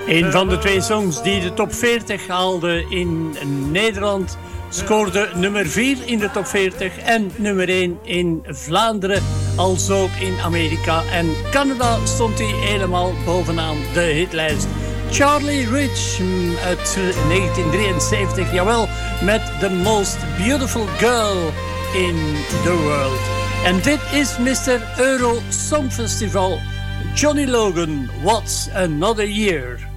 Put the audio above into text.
Een van de twee songs die de top 40 haalde in Nederland scoorde nummer 4 in de top 40 en nummer 1 in Vlaanderen, als ook in Amerika en Canada stond hij helemaal bovenaan de hitlijst. Charlie Rich uit 1973, jawel, met The Most Beautiful Girl in the World. En dit is Mr. Euro Songfestival, Johnny Logan, What's Another Year?